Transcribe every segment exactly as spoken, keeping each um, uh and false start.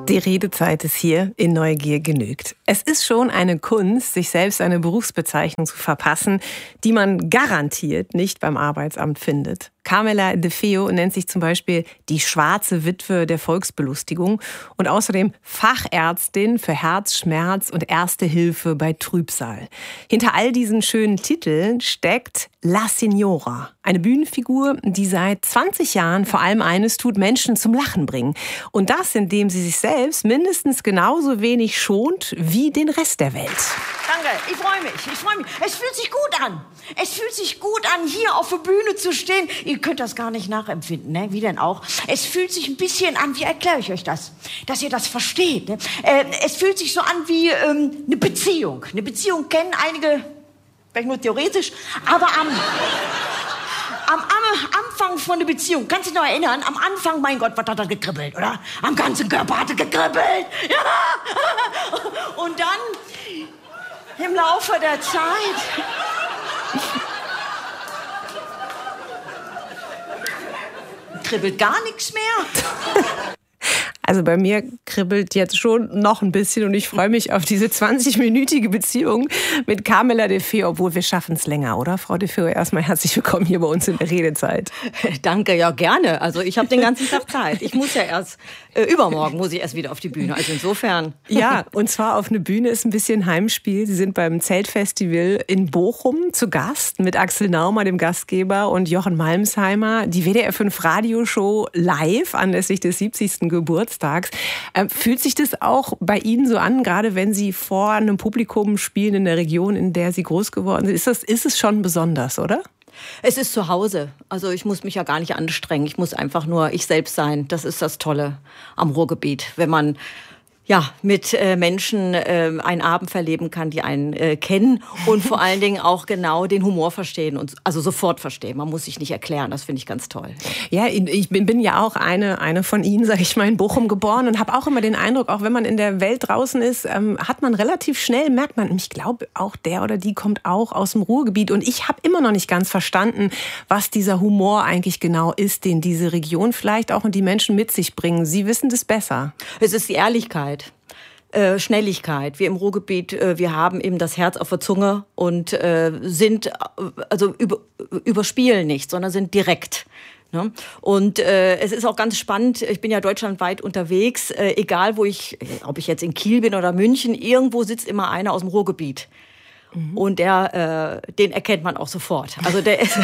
Die Redezeit ist hier in Neugier genügt. Es ist schon eine Kunst, sich selbst eine Berufsbezeichnung zu verpassen, die man garantiert nicht beim Arbeitsamt findet. Carmela De Feo nennt sich zum Beispiel die schwarze Witwe der Volksbelustigung und außerdem Fachärztin für Herzschmerz und Erste Hilfe bei Trübsal. Hinter all diesen schönen Titeln steckt La Signora, eine Bühnenfigur, die seit zwanzig Jahren vor allem eines tut: Menschen zum Lachen bringen. Und das, indem sie sich selbst mindestens genauso wenig schont wie den Rest der Welt. Danke, ich freue mich, ich freue mich. Es fühlt sich gut an. Es fühlt sich gut an, hier auf der Bühne zu stehen. Ihr könnt das gar nicht nachempfinden, ne? Wie denn auch? Es fühlt sich ein bisschen an, wie erkläre ich euch das? Dass ihr das versteht. Ne? Äh, es fühlt sich so an wie ähm, eine Beziehung. Eine Beziehung kennen einige, vielleicht nur theoretisch, aber am... Am, am Anfang von der Beziehung, kannst du dich noch erinnern? Am Anfang, mein Gott, was hat das gekribbelt, oder? Am ganzen Körper hat es gekribbelt. Ja. Und dann, im Laufe der Zeit... kribbelt gar nichts mehr. Also bei mir kribbelt jetzt schon noch ein bisschen und ich freue mich auf diese zwanzig-minütige Beziehung mit Carmela De Feo, obwohl wir schaffen es länger, oder? Frau De Feo, erstmal herzlich willkommen hier bei uns in der Redezeit. Danke, ja gerne. Also ich habe den ganzen Tag Zeit. Ich muss ja erst, äh, übermorgen muss ich erst wieder auf die Bühne. Also insofern. Ja, und zwar auf eine Bühne ist ein bisschen Heimspiel. Sie sind beim Zeltfestival in Bochum zu Gast mit Axel Naumer, dem Gastgeber, und Jochen Malmsheimer. Die W D R fünf Radioshow live anlässlich des siebzigsten Geburtstags. Ähm, fühlt sich das auch bei Ihnen so an, gerade wenn Sie vor einem Publikum spielen in der Region, in der Sie groß geworden sind? Ist das, ist es schon besonders, oder? Es ist zu Hause. Also ich muss mich ja gar nicht anstrengen. Ich muss einfach nur ich selbst sein. Das ist das Tolle am Ruhrgebiet, wenn man ja mit äh, Menschen äh, einen Abend verleben kann, die einen äh, kennen und vor allen Dingen auch genau den Humor verstehen und also sofort verstehen. Man muss sich nicht erklären. Das finde ich ganz toll. Ja, ich bin, bin ja auch eine eine von Ihnen, sage ich mal, in Bochum geboren und habe auch immer den Eindruck, auch wenn man in der Welt draußen ist, ähm, hat man relativ schnell, merkt man, ich glaube, auch der oder die kommt auch aus dem Ruhrgebiet. Und ich habe immer noch nicht ganz verstanden, was dieser Humor eigentlich genau ist, den diese Region vielleicht auch und die Menschen mit sich bringen. Sie wissen das besser. Es ist die Ehrlichkeit. Äh, Schnelligkeit. Wir im Ruhrgebiet, äh, wir haben eben das Herz auf der Zunge und äh, sind, äh, also über, überspielen nicht, sondern sind direkt. Ne? Und äh, es ist auch ganz spannend, ich bin ja deutschlandweit unterwegs, äh, egal wo ich, ob ich jetzt in Kiel bin oder München, irgendwo sitzt immer einer aus dem Ruhrgebiet. Mhm. Und der, äh, den erkennt man auch sofort. Also der ist,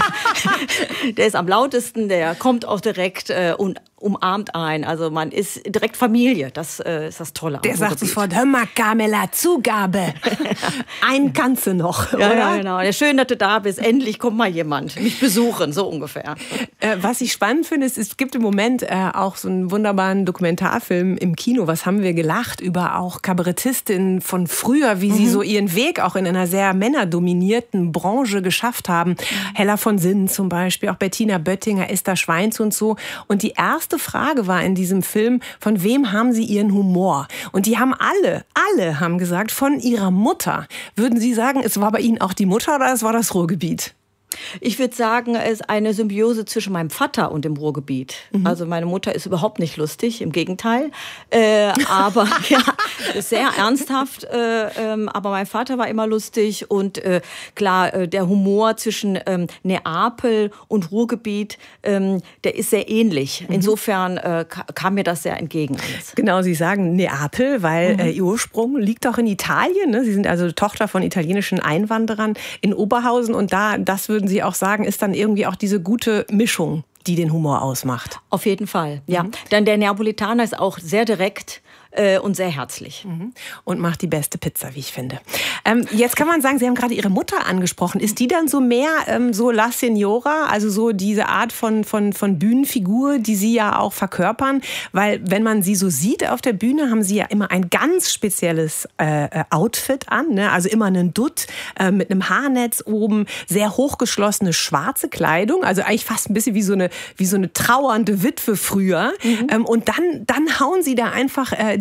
der ist am lautesten, der kommt auch direkt äh, und umarmt ein. Also man ist direkt Familie. Das äh, ist das Tolle. Der sagt sofort: Hör mal, Carmela, Zugabe. Einen kannst du noch, ja, oder? Ja, genau. Ja, schön, dass du da bist. Endlich kommt mal jemand mich besuchen, so ungefähr. Äh, was ich spannend finde, ist, es gibt im Moment äh, auch so einen wunderbaren Dokumentarfilm im Kino. Was haben wir gelacht über auch Kabarettistinnen von früher, wie mhm. sie so ihren Weg auch in einer sehr männerdominierten Branche geschafft haben. Mhm. Hella von Sinnen zum Beispiel, auch Bettina Böttinger, Esther Schweins und so. Und die erste Frage war in diesem Film: Von wem haben Sie Ihren Humor? Und die haben alle, alle haben gesagt, von ihrer Mutter. Würden Sie sagen, es war bei Ihnen auch die Mutter oder es war das Ruhrgebiet? Ich würde sagen, es ist eine Symbiose zwischen meinem Vater und dem Ruhrgebiet. Mhm. Also meine Mutter ist überhaupt nicht lustig, im Gegenteil. Äh, aber ja, sehr ernsthaft. Äh, ähm, aber mein Vater war immer lustig. Und äh, klar, äh, der Humor zwischen ähm, Neapel und Ruhrgebiet, ähm, der ist sehr ähnlich. Mhm. Insofern äh, kam mir das sehr entgegen alles. Genau, Sie sagen Neapel, weil mhm. äh, Ihr Ursprung liegt auch in Italien. Ne? Sie sind also Tochter von italienischen Einwanderern in Oberhausen. Und da, das würden Sie auch sagen, ist dann irgendwie auch diese gute Mischung, die den Humor ausmacht. Auf jeden Fall, ja. Mhm. Denn der Neapolitaner ist auch sehr direkt äh, und sehr herzlich. Mhm. Und macht die beste Pizza, wie ich finde. Ähm, jetzt kann man sagen, Sie haben gerade Ihre Mutter angesprochen. Ist die dann so mehr ähm, so La Signora, also so diese Art von, von, von Bühnenfigur, die Sie ja auch verkörpern? Weil wenn man Sie so sieht auf der Bühne, haben Sie ja immer ein ganz spezielles äh, Outfit an, ne? Also immer einen Dutt äh, mit einem Haarnetz oben, sehr hochgeschlossene schwarze Kleidung, also eigentlich fast ein bisschen wie so eine, wie so eine trauernde Witwe früher. Mhm. Ähm, und dann, dann hauen Sie da einfach äh,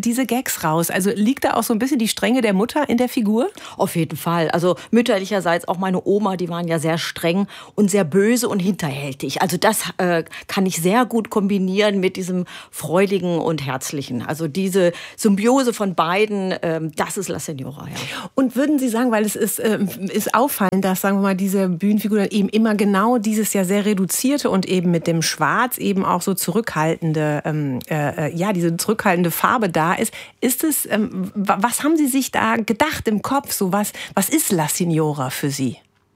diese Gags raus? Also liegt da auch so ein bisschen die Strenge der Mutter in der Figur? Auf jeden Fall. Also mütterlicherseits auch meine Oma, die waren ja sehr streng und sehr böse und hinterhältig. Also das äh, kann ich sehr gut kombinieren mit diesem Freudigen und Herzlichen. Also diese Symbiose von beiden, äh, das ist La Señora. Ja. Und würden Sie sagen, weil es ist, äh, ist auffallend, dass, sagen wir mal, diese Bühnenfigur eben immer genau dieses ja sehr reduzierte und eben mit dem Schwarz eben auch so zurückhaltende, ähm, äh, ja, diese zurückhaltende Farbe da ist. Ist es, ähm, was haben Sie sich da gedacht im Kopf? So was, was ist La Señora für Sie?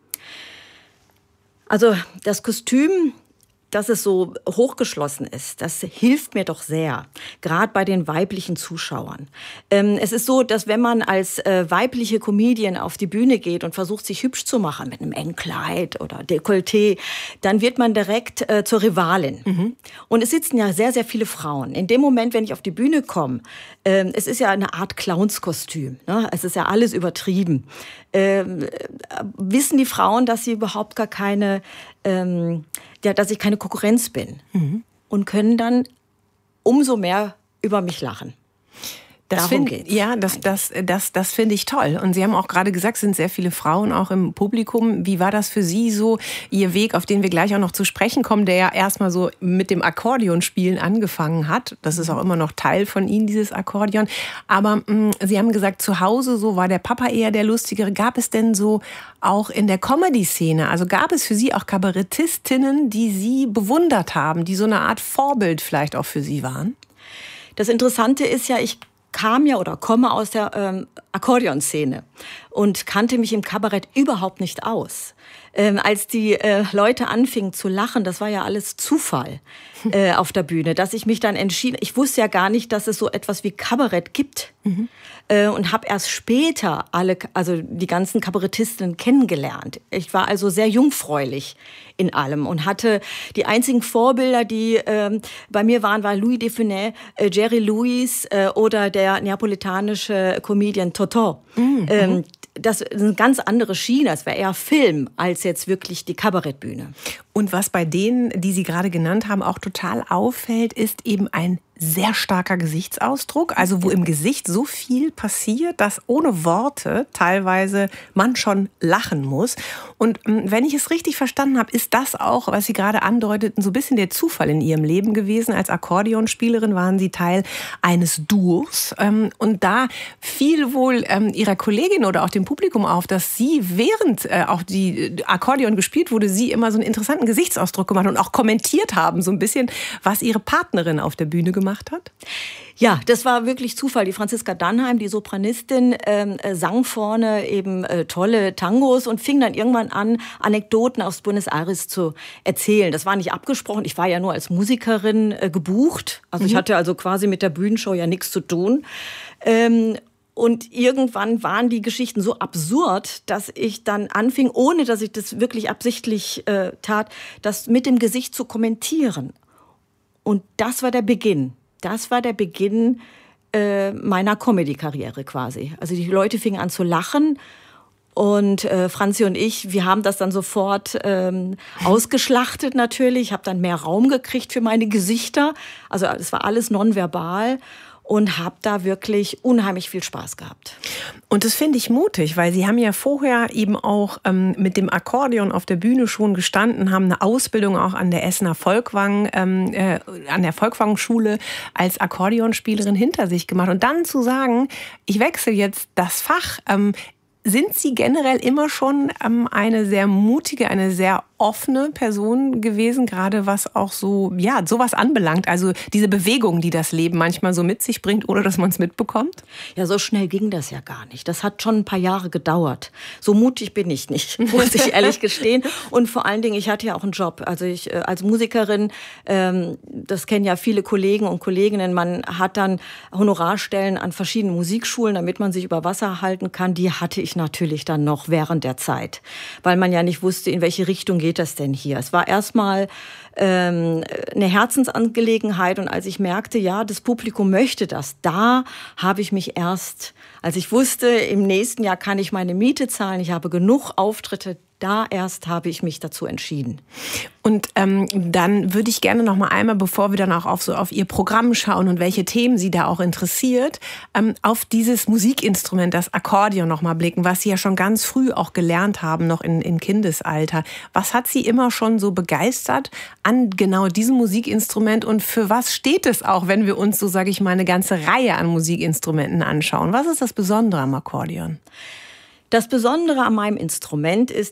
Also das Kostüm, dass es so hochgeschlossen ist, das hilft mir doch sehr, gerade bei den weiblichen Zuschauern. Ähm, es ist so, dass wenn man als äh, weibliche Comedian auf die Bühne geht und versucht, sich hübsch zu machen mit einem engen Kleid oder Dekolleté, dann wird man direkt äh, zur Rivalin. Mhm. Und es sitzen ja sehr, sehr viele Frauen. In dem Moment, wenn ich auf die Bühne komme, äh, es ist ja eine Art Clownskostüm, ne? Es ist ja alles übertrieben. Äh, wissen die Frauen, dass sie überhaupt gar keine ähm, ja, dass ich keine Konkurrenz bin, mhm. und können dann umso mehr über mich lachen. Das Darum find, geht's. Ja, das, das, das, das finde ich toll. Und Sie haben auch gerade gesagt, es sind sehr viele Frauen auch im Publikum. Wie war das für Sie so, Ihr Weg, auf den wir gleich auch noch zu sprechen kommen, der ja erstmal so mit dem Akkordeonspielen angefangen hat? Das ist auch immer noch Teil von Ihnen, dieses Akkordeon. Aber mh, Sie haben gesagt, zu Hause so war der Papa eher der Lustigere. Gab es denn so auch in der Comedy-Szene, also gab es für Sie auch Kabarettistinnen, die Sie bewundert haben, die so eine Art Vorbild vielleicht auch für Sie waren? Das Interessante ist ja, ich kam ja oder komme aus der ähm, Akkordeonszene und kannte mich im Kabarett überhaupt nicht aus. Ähm, als die äh, Leute anfingen zu lachen, das war ja alles Zufall äh, auf der Bühne, dass ich mich dann entschieden, ich wusste ja gar nicht, dass es so etwas wie Kabarett gibt, mhm. äh, und habe erst später alle, also die ganzen Kabarettistinnen kennengelernt. Ich war also sehr jungfräulich in allem und hatte die einzigen Vorbilder, die ähm, bei mir waren, war Louis de Funès, äh, Jerry Lewis äh, oder der neapolitanische Comedian Totò. Mhm. Ähm, das ist eine ganz andere Schiene. Es war eher Film als jetzt wirklich die Kabarettbühne. Und was bei denen, die Sie gerade genannt haben, auch total auffällt, ist eben ein sehr starker Gesichtsausdruck. Also wo im Gesicht so viel passiert, dass ohne Worte teilweise man schon lachen muss. Und wenn ich es richtig verstanden habe, ist das auch, was Sie gerade andeuteten, so ein bisschen der Zufall in Ihrem Leben gewesen. Als Akkordeonspielerin waren Sie Teil eines Duos. Und da fiel wohl Ihrer Kollegin oder auch dem Publikum auf, dass Sie, während auch die Akkordeon gespielt wurde, Sie immer so einen interessanten Gesichtsausdruck gemacht und auch kommentiert haben, so ein bisschen, was Ihre Partnerin auf der Bühne gemacht hat? Ja, das war wirklich Zufall. Die Franziska Dannheim, die Sopranistin, ähm, sang vorne eben äh, tolle Tangos und fing dann irgendwann an, Anekdoten aus Buenos Aires zu erzählen. Das war nicht abgesprochen. Ich war ja nur als Musikerin äh, gebucht. Also mhm. ich hatte also quasi mit der Bühnenshow ja nichts zu tun. Ähm, Und irgendwann waren die Geschichten so absurd, dass ich dann anfing, ohne dass ich das wirklich absichtlich äh, tat, das mit dem Gesicht zu kommentieren. Und das war der Beginn. Das war der Beginn äh, meiner Comedy-Karriere quasi. Also die Leute fingen an zu lachen. Und äh, Franzi und ich, wir haben das dann sofort ähm, ausgeschlachtet natürlich. Ich habe dann mehr Raum gekriegt für meine Gesichter. Also es war alles nonverbal. Und habe da wirklich unheimlich viel Spaß gehabt. Und das finde ich mutig, weil Sie haben ja vorher eben auch ähm, mit dem Akkordeon auf der Bühne schon gestanden, haben eine Ausbildung auch an der Essener Volkwang, ähm, äh, an der Volkwang-Schule als Akkordeonspielerin hinter sich gemacht. Und dann zu sagen, ich wechsle jetzt das Fach. Ähm, sind Sie generell immer schon ähm, eine sehr mutige, eine sehr offene Person gewesen, gerade was auch so, ja, sowas anbelangt, also diese Bewegung, die das Leben manchmal so mit sich bringt, ohne dass man es mitbekommt? Ja, so schnell ging das ja gar nicht. Das hat schon ein paar Jahre gedauert. So mutig bin ich nicht, muss ich ehrlich gestehen. Und vor allen Dingen, ich hatte ja auch einen Job. Also ich äh, als Musikerin, ähm, das kennen ja viele Kollegen und Kolleginnen, man hat dann Honorarstellen an verschiedenen Musikschulen, damit man sich über Wasser halten kann. Die hatte ich natürlich dann noch während der Zeit, weil man ja nicht wusste, in welche Richtung geht das denn hier? Es war erstmal ähm, eine Herzensangelegenheit und als ich merkte, ja, das Publikum möchte das, da habe ich mich erst, als ich wusste, im nächsten Jahr kann ich meine Miete zahlen, ich habe genug Auftritte, Da erst habe ich mich dazu entschieden. Und ähm, dann würde ich gerne noch mal einmal, bevor wir dann auch auf so auf Ihr Programm schauen und welche Themen Sie da auch interessiert, ähm, auf dieses Musikinstrument, das Akkordeon, noch mal blicken, was Sie ja schon ganz früh auch gelernt haben, noch in, in Kindesalter. Was hat Sie immer schon so begeistert an genau diesem Musikinstrument und für was steht es auch, wenn wir uns so, sage ich mal, eine ganze Reihe an Musikinstrumenten anschauen? Was ist das Besondere am Akkordeon? Das Besondere an meinem Instrument ist,